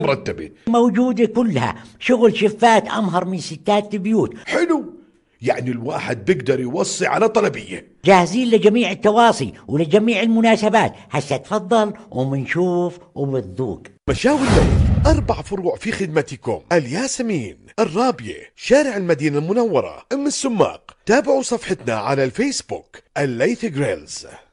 مرتبة. موجودة كلها، شغل شفات أمهر من ستات البيوت. حلو، يعني الواحد بيقدر يوصي على طلبية. جاهزين لجميع التواصي ولجميع المناسبات. هسا تفضل ومنشوف وبتذوق. مشاوي الملك 4 فروع في خدمتكم: الياسمين، الرابية، شارع المدينة المنورة، أم السماق. تابعوا صفحتنا على الفيسبوك الليث جريلز.